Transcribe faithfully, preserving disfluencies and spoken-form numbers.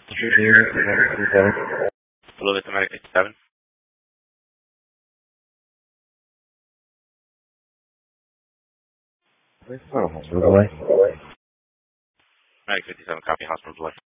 Hello, this is Medic fifty-seven. Medic fifty-seven, copy, hospital delay.